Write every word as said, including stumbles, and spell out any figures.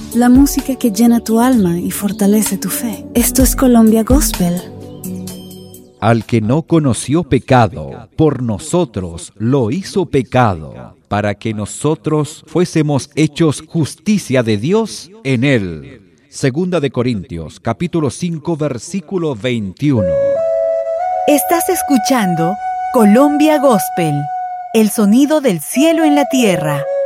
la música que llena tu alma y fortalece tu fe. Esto es Colombia Gospel. Al que no conoció pecado, por nosotros lo hizo pecado, para que nosotros fuésemos hechos justicia de Dios en él. Segunda de Corintios, capítulo cinco, versículo veintiuno. Estás escuchando Colombia Gospel, el sonido del cielo en la tierra.